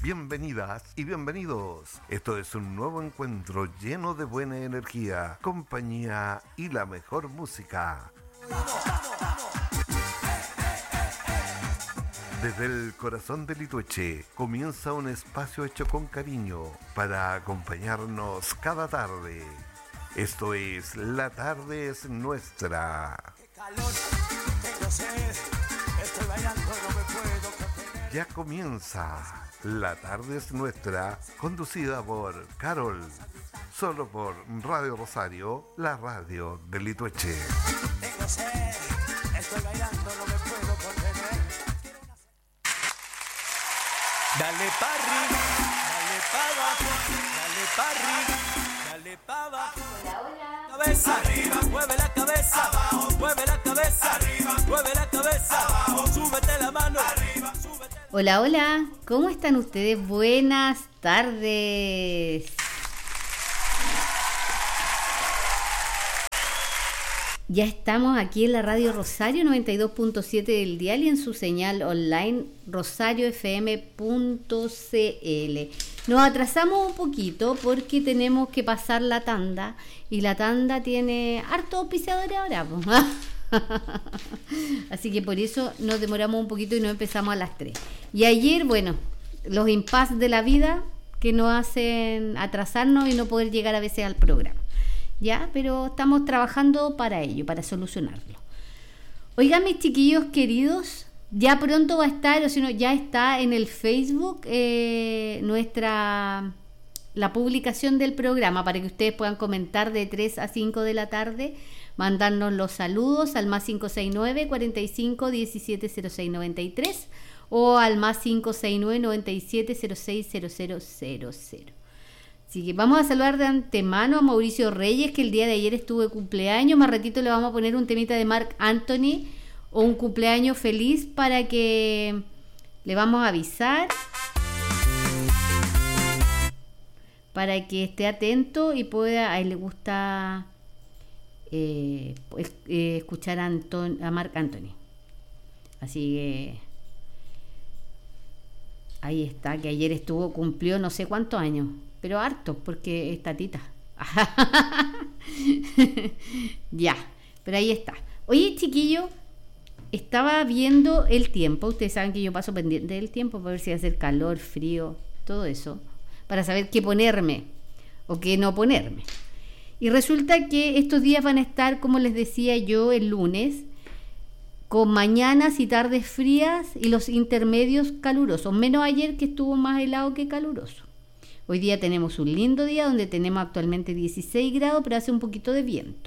Bienvenidas y bienvenidos. Esto es un nuevo encuentro lleno de buena energía, compañía y la mejor música. Desde el corazón de Litueche comienza un espacio hecho con cariño para acompañarnos cada tarde. Esto es La Tarde es Nuestra. Ya comienza La Tarde es Nuestra, conducida por Carol, solo por Radio Rosario, la radio de Litueche. Estoy bailando, no me puedo contener. Dale pa' arriba, dale pa' abajo, dale pa' arriba, dale pa' abajo. Hola, hola. Cabeza arriba, mueve la cabeza, abajo, mueve la cabeza, arriba, mueve la cabeza, abajo, súbete la mano, arriba, súbete. Hola, hola. ¿Cómo están ustedes? Buenas tardes. Ya estamos aquí en la radio Rosario 92.7 del dial y en su señal online rosariofm.cl. Nos atrasamos un poquito porque tenemos que pasar la tanda y la tanda tiene harto auspiciadores ahora. Así que por eso nos demoramos un poquito y no empezamos a las 3. Y ayer, bueno, los impases de la vida que nos hacen atrasarnos y no poder llegar a veces al programa. Ya, pero estamos trabajando para ello, para solucionarlo. Oigan, mis chiquillos queridos, ya pronto va a estar, o si no, ya está en el Facebook la publicación del programa para que ustedes puedan comentar de 3 a 5 de la tarde, mandarnos los saludos al más 569 45 17 06 93 o al más 569 97 06 0000. Así que vamos a saludar de antemano a Mauricio Reyes, que el día de ayer estuvo de cumpleaños. Más ratito le vamos a poner un temita de Marc Anthony o un cumpleaños feliz para que le vamos a avisar, para que esté atento y pueda, a él le gusta escuchar a Marc Anthony. Así que ahí está, que ayer cumplió no sé cuántos años, pero harto, porque es tatita. Ya, pero ahí está. Oye, chiquillo, estaba viendo el tiempo. Ustedes saben que yo paso pendiente del tiempo para ver si va a hacer calor, frío, todo eso, para saber qué ponerme o qué no ponerme. Y resulta que estos días van a estar, como les decía yo, el lunes, con mañanas y tardes frías y los intermedios calurosos, menos ayer que estuvo más helado que caluroso. Hoy día tenemos un lindo día donde tenemos actualmente 16 grados, pero hace un poquito de viento.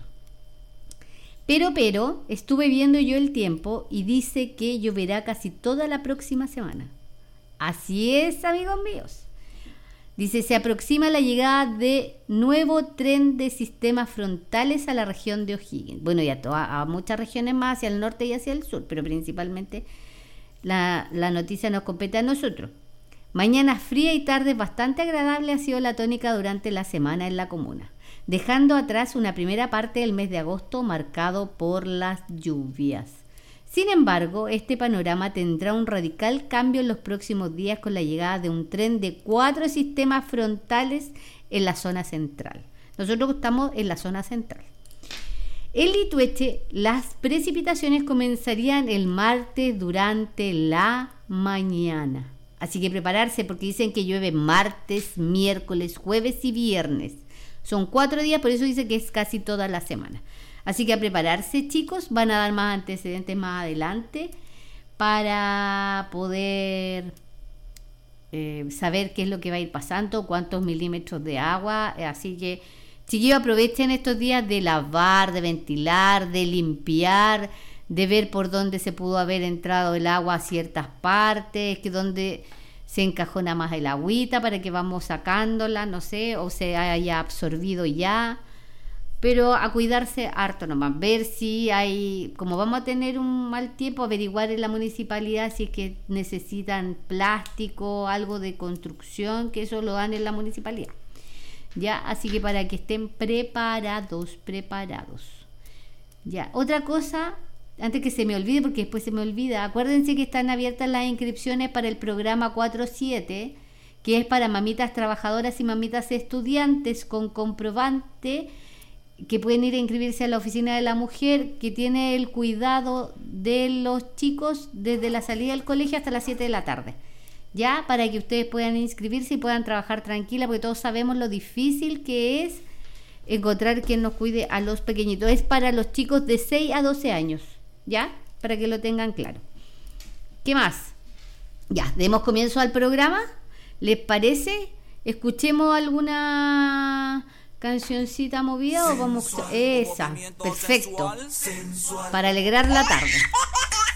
Pero, estuve viendo yo el tiempo y dice que lloverá casi toda la próxima semana. Así es, amigos míos. Dice, se aproxima la llegada de nuevo tren de sistemas frontales a la región de O'Higgins. Bueno, y a muchas regiones más, hacia el norte y hacia el sur, pero principalmente la noticia nos compete a nosotros. Mañana fría y tarde bastante agradable ha sido la tónica durante la semana en la comuna, dejando atrás una primera parte del mes de agosto marcado por las lluvias. Sin embargo, este panorama tendrá un radical cambio en los próximos días con la llegada de un tren de 4 sistemas frontales en la zona central. Nosotros estamos en la zona central. En Litueche, las precipitaciones comenzarían el martes durante la mañana. Así que prepararse porque dicen que llueve martes, miércoles, jueves y viernes. Son 4 días, por eso dice que es casi toda la semana. Así que a prepararse, chicos, van a dar más antecedentes más adelante para poder saber qué es lo que va a ir pasando, cuántos milímetros de agua. Así que, chiquillos, aprovechen estos días de lavar, de ventilar, de limpiar, de ver por dónde se pudo haber entrado el agua a ciertas partes, que donde se encajona más el agüita para que vamos sacándola, no sé, o se haya absorbido ya. Pero a cuidarse harto nomás, ver si hay, como vamos a tener un mal tiempo, averiguar en la municipalidad si es que necesitan plástico, algo de construcción, que eso lo dan en la municipalidad. Ya, así que para que estén preparados. Ya, otra cosa, antes que se me olvide, porque después se me olvida, acuérdense que están abiertas las inscripciones para el programa 4-7, que es para mamitas trabajadoras y mamitas estudiantes con comprobante, que pueden ir a inscribirse a la oficina de la mujer, que tiene el cuidado de los chicos desde la salida del colegio hasta las 7 de la tarde. Ya, para que ustedes puedan inscribirse y puedan trabajar tranquila, porque todos sabemos lo difícil que es encontrar quien nos cuide a los pequeñitos. Es para los chicos de 6 a 12 años, ¿ya? Para que lo tengan claro. ¿Qué más? Ya, demos comienzo al programa. ¿Les parece? Escuchemos alguna cancioncita movida o vamos a... Esa, perfecto. Para alegrar la tarde.